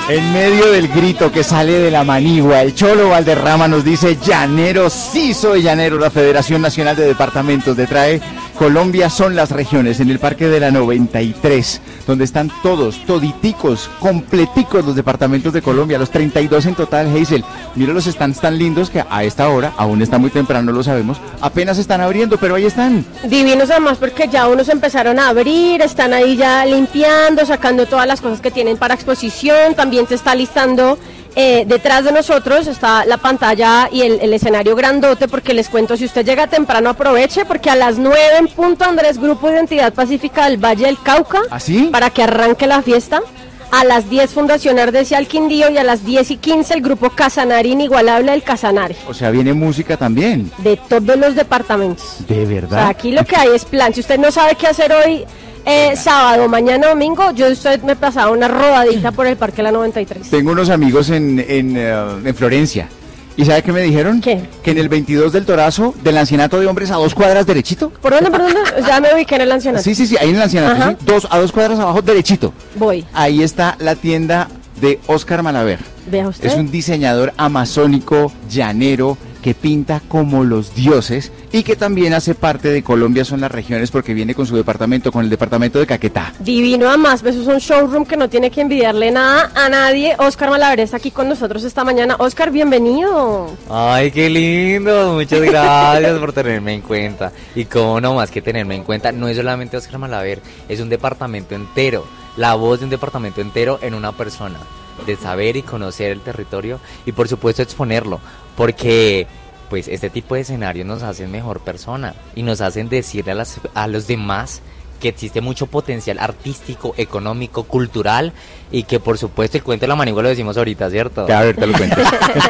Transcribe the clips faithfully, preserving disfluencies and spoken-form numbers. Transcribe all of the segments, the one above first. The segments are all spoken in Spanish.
En medio del grito que sale de la manigua, el Cholo Valderrama nos dice: llanero, sí soy llanero. La Federación Nacional de Departamentos de trae Colombia son las regiones, en el Parque de la noventa y tres, donde están todos, toditicos, completicos los departamentos de Colombia, los treinta y dos en total, Hazel. Mira los stands tan lindos que a esta hora, aún está muy temprano, lo sabemos, apenas están abriendo, pero ahí están. Divinos además porque ya unos empezaron a abrir, están ahí ya limpiando, sacando todas las cosas que tienen para exposición, también se está listando. Eh, detrás de nosotros está la pantalla y el, el escenario grandote, porque les cuento, si usted llega temprano aproveche, porque a las nueve en punto Andrés, Grupo Identidad Pacífica del Valle del Cauca, ¿Ah, sí? Para que arranque la fiesta. A las diez Fundación Ardesia al Quindío y a las diez y quince el grupo Casanare Inigualable del Casanare. O sea, viene música también. De todos los departamentos. De verdad. O sea, aquí lo que hay es plan. Si usted no sabe qué hacer hoy, eh, sábado, mañana, domingo, yo usted me pasaba una rodadita por el Parque La noventa y tres. Tengo unos amigos en, en, uh, en Florencia. ¿Y sabe qué me dijeron? ¿Qué? Que en el veintidós del Torazo, del Ancianato de Hombres, a dos cuadras derechito. ¿Por dónde, por dónde? Ya me ubiqué en el Ancianato. Sí, sí, sí, ahí en el Ancianato, sí, dos, a dos cuadras abajo derechito. Voy. Ahí está la tienda de Óscar Malaver. Vea usted. Es un diseñador amazónico, llanero, que pinta como los dioses y que también hace parte de Colombia son las regiones, porque viene con su departamento, con el departamento de Caquetá. Divino, además, eso es un showroom que no tiene que envidiarle nada a nadie. Óscar Malaver está aquí con nosotros esta mañana. Óscar, bienvenido. Ay, qué lindo, muchas gracias por tenerme en cuenta. Y cómo no, más que tenerme en cuenta, no es solamente Óscar Malaver, es un departamento entero, la voz de un departamento entero en una persona, de saber y conocer el territorio y por supuesto exponerlo, porque pues este tipo de escenarios nos hacen mejor persona y nos hacen decirle a, las, a los demás que existe mucho potencial artístico, económico, cultural, y que por supuesto el cuento de la manigua lo decimos ahorita, ¿cierto? Ya, a ver, te lo cuento.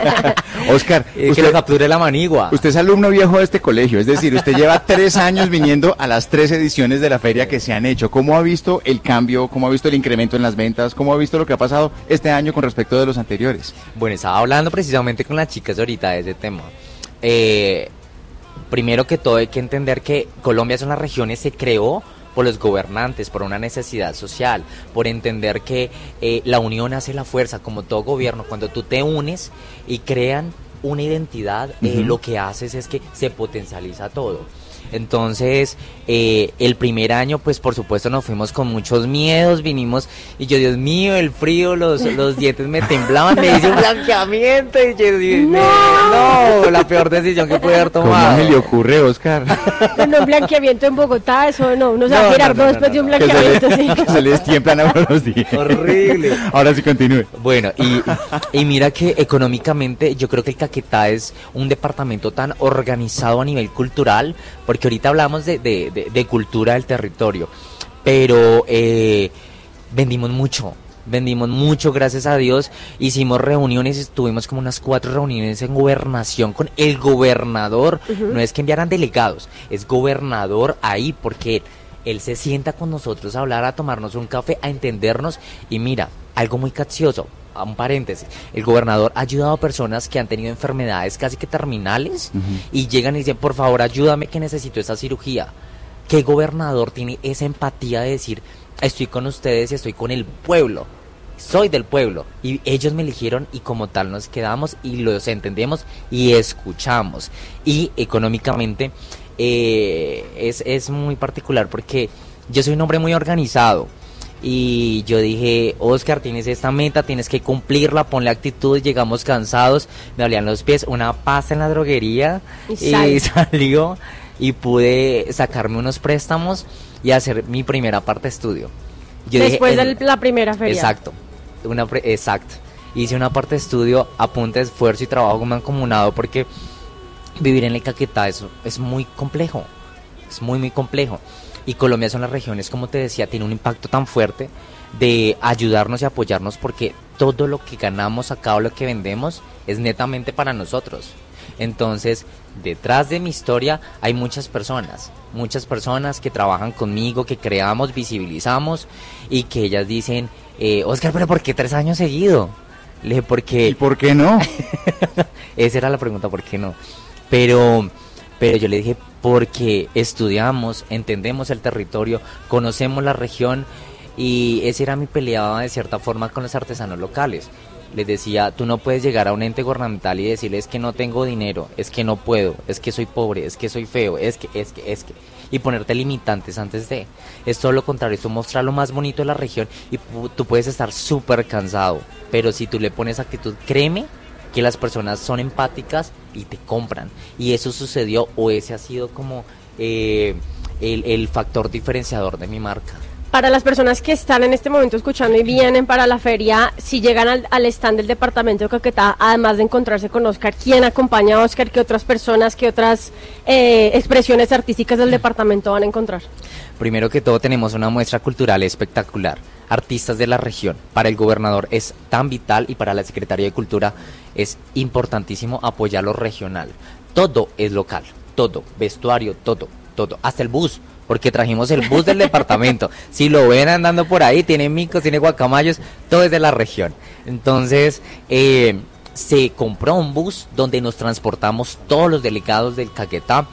Óscar, eh, usted, que lo capture la manigua. Usted es alumno viejo de este colegio, es decir, usted lleva tres años viniendo a las tres ediciones de la feria que se han hecho. ¿Cómo ha visto el cambio, cómo ha visto el incremento en las ventas, cómo ha visto lo que ha pasado este año con respecto de los anteriores? Bueno, estaba hablando precisamente con las chicas ahorita de ese tema. Eh, primero que todo hay que entender que Colombia son las regiones, se creó por los gobernantes, por una necesidad social, por entender que eh, la unión hace la fuerza, como todo gobierno. Cuando tú te unes y crean una identidad, uh-huh. eh, lo que haces es que se potencializa todo. Entonces, eh, el primer año, pues por supuesto nos fuimos con muchos miedos, vinimos y yo, Dios mío, el frío, los, los dientes me temblaban, me hice un blanqueamiento y yo dije, no, no, la peor decisión que pude haber tomado. ¿Cómo se le ocurre, Óscar? No, un blanqueamiento en Bogotá, eso no, uno se va a girar no, no, después no, de un no, blanqueamiento, que se, sí. le, que se les tiemblan a uno los días. Horrible. Ahora sí continúe. Bueno, y, y mira que económicamente yo creo que el Caquetá es un departamento tan organizado a nivel cultural, porque ahorita hablamos de, de, de, de cultura del territorio, pero eh, vendimos mucho, vendimos mucho, gracias a Dios. Hicimos reuniones, tuvimos como unas cuatro reuniones en gobernación con el gobernador. Uh-huh. No es que enviaran delegados, es gobernador ahí, porque él se sienta con nosotros a hablar, a tomarnos un café, a entendernos. Y mira, algo muy capcioso, un paréntesis, el gobernador ha ayudado a personas que han tenido enfermedades casi que terminales, uh-huh. y llegan y dicen, por favor, ayúdame que necesito esa cirugía. ¿Qué gobernador tiene esa empatía de decir, estoy con ustedes y estoy con el pueblo, soy del pueblo, y ellos me eligieron y como tal nos quedamos y los entendemos y escuchamos? Y económicamente eh, es, es muy particular porque yo soy un hombre muy organizado. Y yo dije, Óscar, tienes esta meta, tienes que cumplirla, ponle actitud. Llegamos cansados, me dolían los pies, una pasta en la droguería y, sal. y salió y pude sacarme unos préstamos y hacer mi primera parte de estudio. Yo Después dije, de la primera feria. Exacto, una pre, exacto. Hice una parte de estudio a punta de esfuerzo y trabajo mancomunado, porque vivir en el Caquetá es, es muy complejo, es muy muy complejo. Y Colombia son las regiones, como te decía, tiene un impacto tan fuerte de ayudarnos y apoyarnos, porque todo lo que ganamos acá o lo que vendemos es netamente para nosotros. Entonces, detrás de mi historia hay muchas personas, muchas personas que trabajan conmigo, que creamos, visibilizamos, y que ellas dicen, eh, Óscar, ¿pero por qué tres años seguido? Le dije, ¿por qué? ¿Y por qué no? Esa era la pregunta, ¿por qué no? Pero... Pero yo le dije, porque estudiamos, entendemos el territorio, conocemos la región, Y esa era mi pelea de cierta forma con los artesanos locales. Les decía, tú no puedes llegar a un ente gubernamental y decirles que no tengo dinero, es que no puedo, es que soy pobre, es que soy feo, es que, es que, es que, y ponerte limitantes antes de. Es todo lo contrario, es mostrar lo más bonito de la región y pu- tú puedes estar súper cansado, pero si tú le pones actitud, créeme que las personas son empáticas y te compran. Y eso sucedió, o ese ha sido como eh, el, el factor diferenciador de mi marca. Para las personas que están en este momento escuchando y vienen para la feria, si llegan al, al stand del departamento de Caquetá, además de encontrarse con Oscar, ¿quién acompaña a Oscar? ¿Qué otras personas, qué otras eh, expresiones artísticas del departamento van a encontrar? Primero que todo tenemos una muestra cultural espectacular, artistas de la región. Para el gobernador es tan vital y para la Secretaría de Cultura es importantísimo apoyar lo regional. Todo es local, todo, vestuario, todo, todo, hasta el bus. Porque trajimos el bus del departamento. Si lo ven andando por ahí, tiene micos, tiene guacamayos, todo es de la región. Entonces, eh, se compró un bus donde nos transportamos todos los delegados del Caquetá.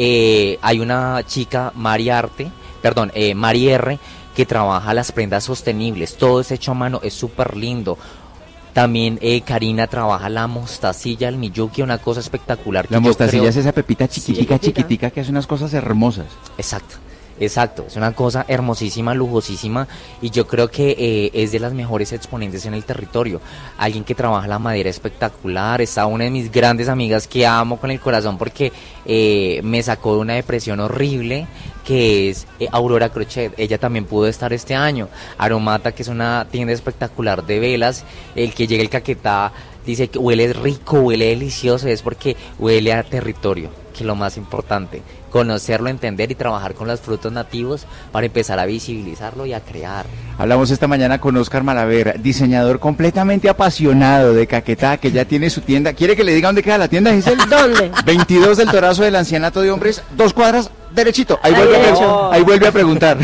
Eh, hay una chica, Mari Arte, perdón, eh, Mari R, que trabaja las prendas sostenibles. Todo es hecho a mano, es súper lindo. También eh, Karina trabaja la mostacilla, el miyuki, una cosa espectacular. Que La mostacilla creo... es esa pepita chiquitica, Sí. chiquitica, que hace unas cosas hermosas. Exacto, exacto, es una cosa hermosísima, lujosísima, y yo creo que eh, es de las mejores exponentes en el territorio. Alguien que trabaja la madera espectacular. Está una de mis grandes amigas que amo con el corazón porque eh, me sacó de una depresión horrible, que es eh, Aurora Crochet. Ella también pudo estar este año. Aromata, que es una tienda espectacular de velas. El que llega el Caquetá dice que huele rico, huele delicioso, es porque huele a territorio, que es lo más importante. Conocerlo, entender y trabajar con los frutos nativos para empezar a visibilizarlo y a crear. Hablamos esta mañana con Oscar Malaver, diseñador completamente apasionado de Caquetá, que ya tiene su tienda. ¿Quiere que le diga dónde queda la tienda, Giselle? ¿Dónde? veintidós del Torazo del Ancianato de Hombres, dos cuadras, derechito. Ahí, Ahí vuelve, a, derecho. pre- ahí vuelve a preguntar.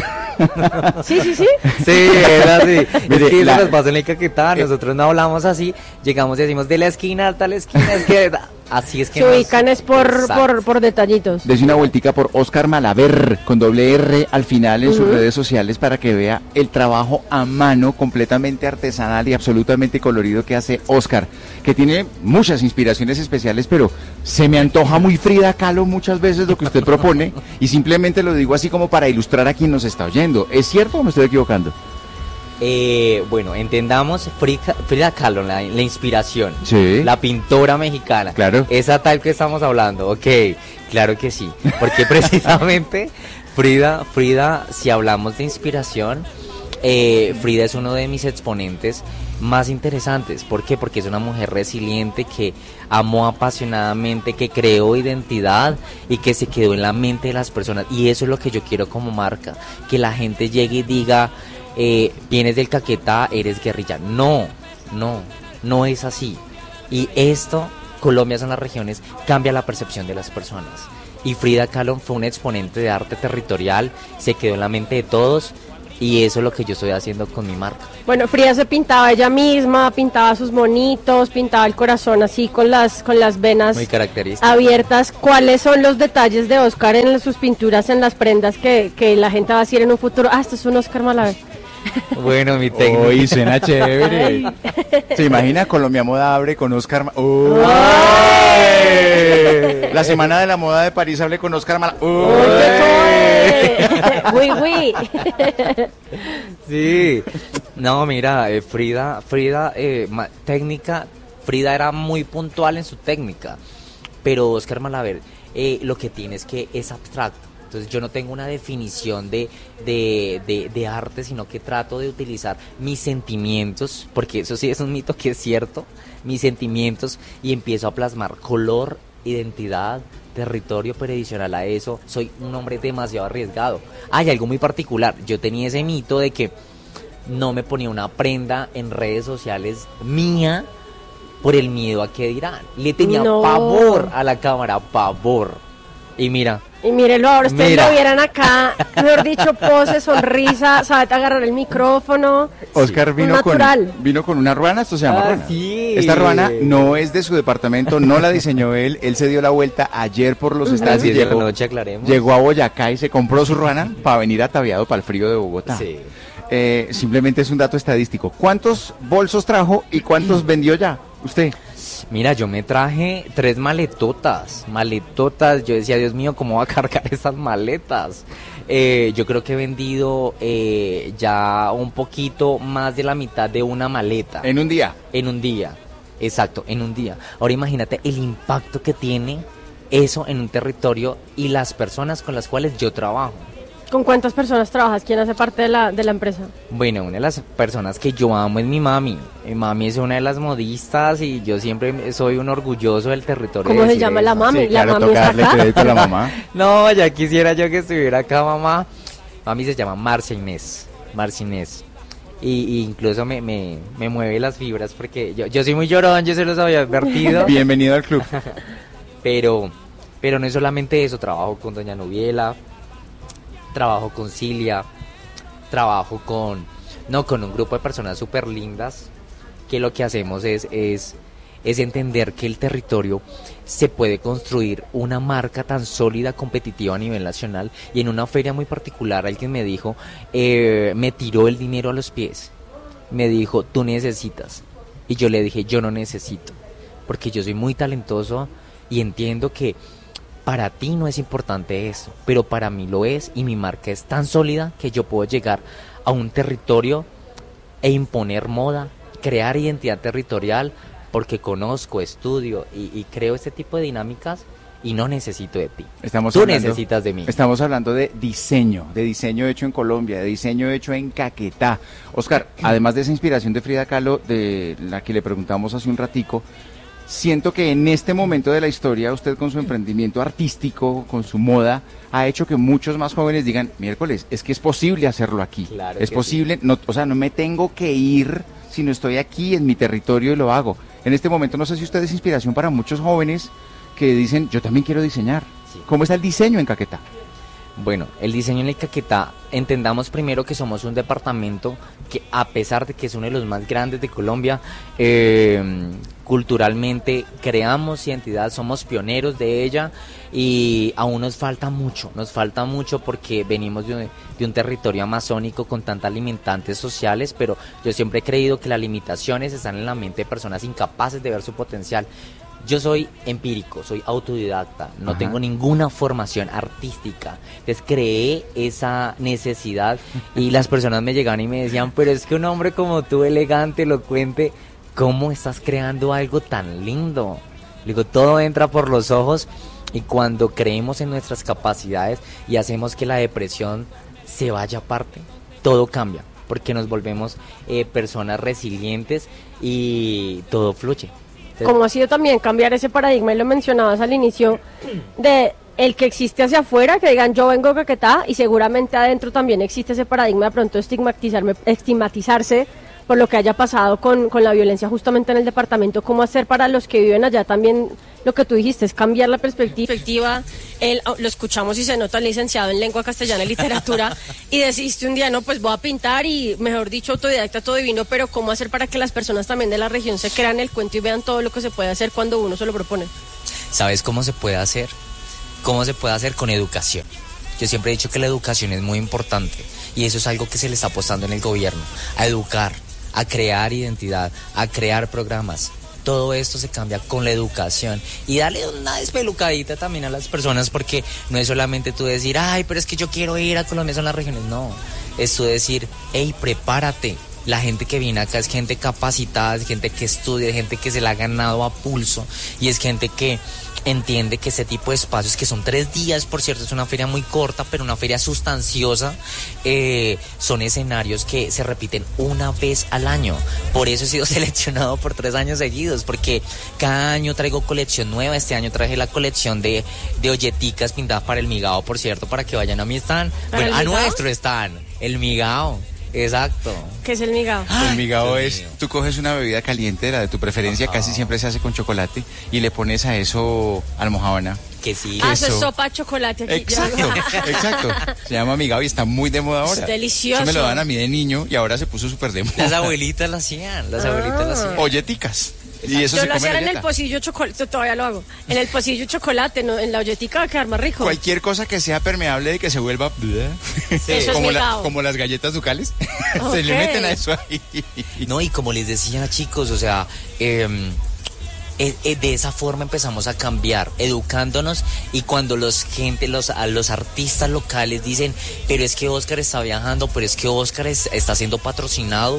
Sí, sí, sí. Sí, es así. Mire, Es que la- eso nos pasa en el Caquetá, nosotros no hablamos así, llegamos y decimos de la esquina hasta la esquina, es que así es que Se nos- ubican es por, Exacto. por, por detallitos. Dese una vueltica por Oscar Malaver, con doble R al final en sus Ujú. redes sociales para que vea el trabajo a mano completamente artesanal y absolutamente colorido que hace Oscar, que tiene muchas inspiraciones especiales, pero se me antoja muy Frida Kahlo muchas veces lo que usted propone y simplemente lo digo así como para ilustrar a quien nos está oyendo. ¿Es cierto o me estoy equivocando? Eh, bueno, entendamos Frida, Frida Kahlo, la, la inspiración, Sí. la pintora mexicana, Claro. esa tal que estamos hablando, ok, claro que sí, porque precisamente Frida, Frida, si hablamos de inspiración, eh, Frida es uno de mis exponentes más interesantes. ¿Por qué? Porque es una mujer resiliente que amó apasionadamente, que creó identidad y que se quedó en la mente de las personas, y eso es lo que yo quiero como marca, que la gente llegue y diga, eh, vienes del Caquetá, eres guerrilla. No, no, no es así. Y esto, Colombia son las regiones, cambia la percepción de las personas. Y Frida Kahlo fue un exponente de arte territorial, se quedó en la mente de todos, y eso es lo que yo estoy haciendo con mi marca. Bueno, Frida se pintaba ella misma, pintaba sus monitos, pintaba el corazón así con las, con las venas Muy característico. abiertas. ¿Cuáles son los detalles de Oscar en sus pinturas, en las prendas que, que la gente va a decir en un futuro? Ah, esto es un Oscar Malaver. Bueno, mi técnica. Uy, suena chévere. ¿Se imagina Colombia Moda abre con Oscar? Ma- ¡Uy! La Semana de la Moda de París hable con Oscar Malaver. Uy, uy. Sí. No, mira, eh, Frida, Frida, eh, ma- técnica, Frida era muy puntual en su técnica, pero Oscar Malaver, eh, lo que tiene es que es abstracto. Entonces yo no tengo una definición de, de, de, de arte, sino que trato de utilizar mis sentimientos, porque eso sí es un mito que es cierto, mis sentimientos, y empiezo a plasmar color, identidad, territorio, pero adicional a eso, soy un hombre demasiado arriesgado. Hay algo muy particular, yo tenía ese mito de que no me ponía una prenda en redes sociales mía por el miedo a qué dirán. Le tenía No. pavor a la cámara, pavor. Y mira, Y mírelo ahora, ustedes Mira. lo vieran acá, mejor dicho, pose, sonrisa, sabe agarrar el micrófono. Oscar vino Un con, natural. vino con una ruana, esto se llama Ah, ruana. sí. Esta ruana no es de su departamento, no la diseñó él, él se dio la vuelta ayer por los a las estados y diez de la llegó, noche aclaremos. llegó a Boyacá y se compró su ruana para venir ataviado para el frío de Bogotá. Sí. eh, simplemente es un dato estadístico. ¿Cuántos bolsos trajo y cuántos vendió ya usted? Mira, yo me traje tres maletotas, maletotas, yo decía, Dios mío, ¿cómo va a cargar esas maletas? Eh, yo creo que he vendido eh, ya un poquito más de la mitad de una maleta. ¿En un día? En un día, exacto, en un día. Ahora imagínate el impacto que tiene eso en un territorio y las personas con las cuales yo trabajo. ¿Con cuántas personas trabajas? ¿Quién hace parte de la, de la empresa? Bueno, una de las personas que yo amo es mi mami. Mi mami es una de las modistas y yo siempre soy un orgulloso del territorio. ¿Cómo de se llama eso. la mami? Sí, ¿La claro, mami toca está darle acá? crédito a la mamá. No, ya quisiera yo que estuviera acá, mamá. Mami se llama Marcia Inés. Marcia Inés. Y, y incluso me, me, me mueve las fibras porque yo, yo soy muy llorón, yo se los había advertido. Bienvenido al club. Pero, pero no es solamente eso, trabajo con doña Nubiela, trabajo con Cilia, trabajo con, no, con un grupo de personas súper lindas, que lo que hacemos es, es, es entender que el territorio se puede construir una marca tan sólida, competitiva a nivel nacional, y en una feria muy particular alguien me dijo, eh, me tiró el dinero a los pies, me dijo, tú necesitas, y yo le dije, yo no necesito, porque yo soy muy talentoso y entiendo que para ti no es importante eso, pero para mí lo es, y mi marca es tan sólida que yo puedo llegar a un territorio e imponer moda, crear identidad territorial, porque conozco, estudio y, y creo este tipo de dinámicas y no necesito de ti. Estamos Tú hablando, necesitas de mí. Estamos hablando de diseño, de diseño hecho en Colombia, de diseño hecho en Caquetá. Oscar, además de esa inspiración de Frida Kahlo, de la que le preguntamos hace un ratico, siento que en este momento de la historia usted con su emprendimiento artístico, con su moda, ha hecho que muchos más jóvenes digan, miércoles, es que es posible hacerlo aquí. Claro es que posible, no, o sea, no me tengo que ir, sino estoy aquí en mi territorio y lo hago. En este momento no sé si usted es inspiración para muchos jóvenes que dicen, yo también quiero diseñar. Sí. ¿Cómo está el diseño en Caquetá? Bueno, el diseño en el Caquetá, entendamos primero que somos un departamento que, a pesar de que es uno de los más grandes de Colombia, eh, culturalmente creamos identidad, somos pioneros de ella y aún nos falta mucho, nos falta mucho porque venimos de un, de un territorio amazónico con tantas limitantes sociales, pero yo siempre he creído que las limitaciones están en la mente de personas incapaces de ver su potencial. Yo soy empírico, soy autodidacta, no Ajá. tengo ninguna formación artística, entonces creé esa necesidad y las personas me llegaban y me decían, pero es que un hombre como tú, elegante, elocuente, ¿cómo estás creando algo tan lindo? Le digo, todo entra por los ojos y cuando creemos en nuestras capacidades y hacemos que la depresión se vaya aparte, todo cambia, porque nos volvemos eh, personas resilientes y todo fluye. Como ha sido también cambiar ese paradigma, y lo mencionabas al inicio, de el que existe hacia afuera, que digan yo vengo de Caquetá, y seguramente adentro también existe ese paradigma de pronto estigmatizarme, estigmatizarse por lo que haya pasado con, con la violencia justamente en el departamento. ¿Cómo hacer para los que viven allá también lo que tú dijiste, es cambiar la perspectiva? perspectiva él, lo escuchamos y se nota el licenciado en lengua castellana y literatura, y decidiste un día, no, pues voy a pintar y, mejor dicho, autodidacta todo divino, pero ¿cómo hacer para que las personas también de la región se crean el cuento y vean todo lo que se puede hacer cuando uno se lo propone? ¿Sabes cómo se puede hacer? ¿Cómo se puede hacer? Con educación. Yo siempre he dicho que la educación es muy importante y eso es algo que se le está apostando en el gobierno, a educar, a crear identidad, a crear programas. Todo esto se cambia con la educación y darle una despelucadita también a las personas, porque no es solamente tú decir, ay, pero es que yo quiero ir a Colombia, son las regiones. No, es tú decir, hey, prepárate. La gente que viene acá es gente capacitada, es gente que estudia, es gente que se la ha ganado a pulso y es gente que entiende que ese tipo de espacios, que son tres días, por cierto, es una feria muy corta, pero una feria sustanciosa, eh, son escenarios que se repiten una vez al año. Por eso he sido seleccionado por tres años seguidos, porque cada año traigo colección nueva. Este año traje la colección de, de olleticas pintadas para el Migao, por cierto, para que vayan a mi stand, bueno, a nuestro stand, el Migao. Exacto. ¿Qué es el migao? El migao Dios es, mío. tú coges una bebida caliente, la de tu preferencia, casi siempre se hace con chocolate, y le pones a eso almojábana. Que sí. Ah, eso queso. es sopa de chocolate aquí. Exacto, exacto. Se llama migao y está muy de moda ahora. Es delicioso. Eso me lo dan a mí de niño y ahora se puso súper de moda. Las abuelitas lo hacían, las abuelitas lo hacían. Olleticas. Y eso Yo se lo come hacía la en el galleta. pocillo chocolate, todavía lo hago. En el pocillo chocolate, ¿no? En la olletica va a quedar más rico. Cualquier cosa que sea permeable y que se vuelva Eso es como, la- migao. como las galletas ducales. Ok. Se le meten a eso ahí. No, y como les decía, chicos, o sea, eh, eh, eh, de esa forma empezamos a cambiar, educándonos, y cuando los gente, los, a los artistas locales dicen, pero es que Oscar está viajando, pero es que Oscar es- está siendo patrocinado,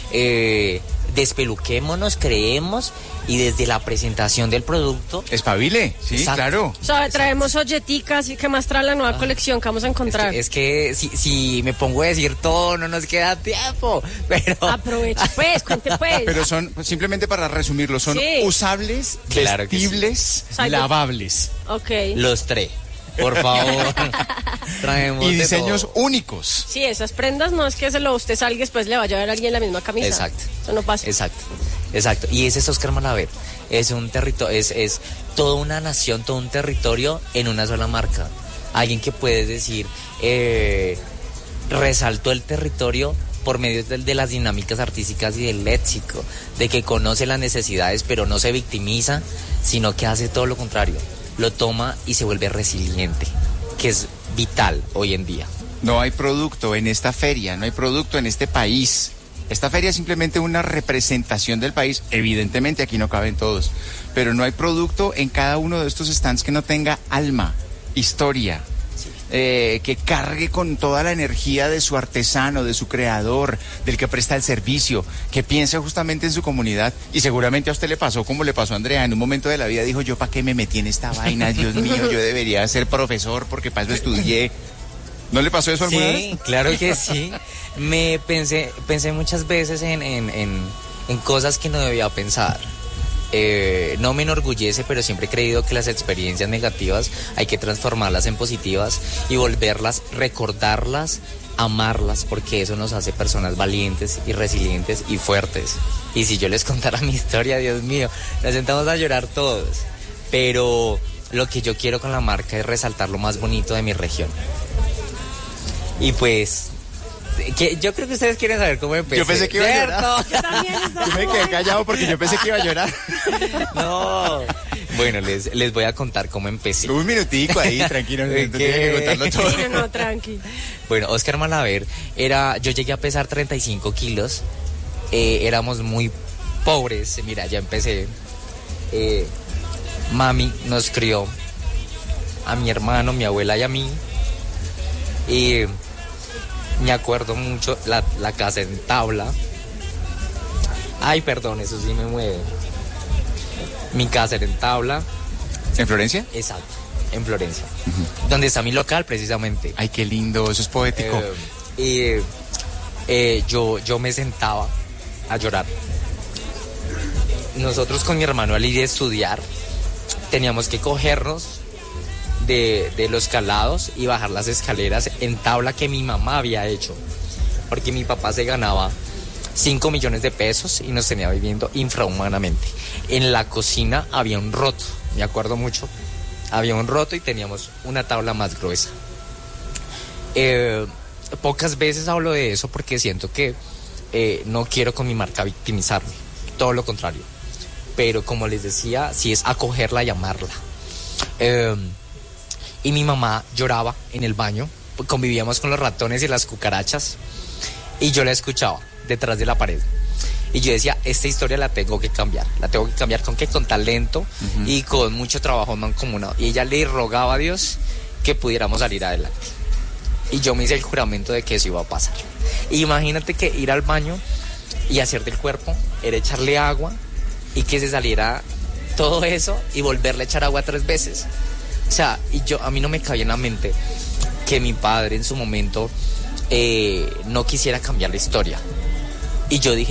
eh, despeluquémonos, creemos, y desde la presentación del producto, Espabile, sí, Exacto. claro. O sea, traemos olleticas y que más trae la nueva colección que vamos a es encontrar. que, es que si, si me pongo a decir todo, no nos queda tiempo, pero... Aproveche pues, cuente pues. Pero son, simplemente para resumirlo, son Sí. usables, Claro que sí. vestibles, O sea, yo- lavables Ok. Los tres, por favor. Traemos y de diseños todo. únicos. Sí, esas prendas no es que se lo usted salga y después le vaya a ver a alguien la misma camisa. Exacto. Eso no pasa. Exacto, exacto. Y ese es Oscar Malaver. Es un territorio, es, es toda una nación, todo un territorio en una sola marca. Alguien que puedes decir, eh, resaltó el territorio por medio de, de las dinámicas artísticas y del léxico, de que conoce las necesidades, pero no se victimiza, sino que hace todo lo contrario. Lo toma y se vuelve resiliente, que es vital hoy en día. No hay producto en esta feria, no hay producto en este país. Esta feria es simplemente una representación del país. Evidentemente aquí no caben todos, pero no hay producto en cada uno de estos stands que no tenga alma, historia, eh, que cargue con toda la energía de su artesano, de su creador, del que presta el servicio, que piense justamente en su comunidad. Y seguramente a usted le pasó como le pasó a Andrea. En un momento de la vida dijo, yo para qué me metí en esta vaina, Dios mío, yo debería ser profesor porque para eso estudié. ¿No le pasó eso alguna vez? Sí, claro que sí. Me pensé, pensé muchas veces en, en, en, en cosas que no debía pensar. Eh, no me enorgullece, pero siempre he creído que las experiencias negativas hay que transformarlas en positivas y volverlas, recordarlas, amarlas, porque eso nos hace personas valientes y resilientes y fuertes. Y si yo les contara mi historia, Dios mío, nos sentamos a llorar todos. Pero lo que yo quiero con la marca es resaltar lo más bonito de mi región. Y pues, que yo creo que ustedes quieren saber cómo empecé. Yo pensé que iba a llorar. Yo también estaba Yo me como- quedé callado porque yo pensé que iba a llorar. No. Bueno, les, les voy a contar cómo empecé. Un minutico ahí, tranquilo, no ¿Qué? tiene que contarlo todo. Sí, no, no, tranqui. Bueno, Oscar Malaver era, yo llegué a pesar treinta y cinco kilos, eh, éramos muy pobres, mira, ya empecé. Eh, mami nos crió, a mi hermano, mi abuela y a mí, y me acuerdo mucho, la, la casa en tabla. Ay, perdón, eso sí me mueve. Mi casa era en tabla, ¿En Florencia? exacto, en Florencia, donde está mi local precisamente. Ay, qué lindo, eso es poético. Eh, y eh, yo, yo me sentaba a llorar. Nosotros con mi hermano al ir a estudiar teníamos que cogernos de, de los calados y bajar las escaleras en tabla que mi mamá había hecho, porque mi papá se ganaba cinco millones de pesos y nos tenía viviendo infrahumanamente. En la cocina había un roto, me acuerdo mucho, había un roto y teníamos una tabla más gruesa. Eh, pocas veces hablo de eso porque siento que eh, no quiero con mi marca victimizarme, todo lo contrario. Pero como les decía, sí es acogerla y amarla. Eh, y mi mamá lloraba en el baño, convivíamos con los ratones y las cucarachas, y yo la escuchaba detrás de la pared. Y yo decía, esta historia la tengo que cambiar. ¿La tengo que cambiar con qué? Con talento uh-huh. y con mucho trabajo mancomunado. Y ella le rogaba a Dios que pudiéramos salir adelante. Y yo me hice el juramento de que eso iba a pasar. Y imagínate que ir al baño y hacer del cuerpo era echarle agua y que se saliera todo eso y volverle a echar agua tres veces. O sea, y yo, a mí no me cabía en la mente que mi padre en su momento eh, no quisiera cambiar la historia. Y yo dije,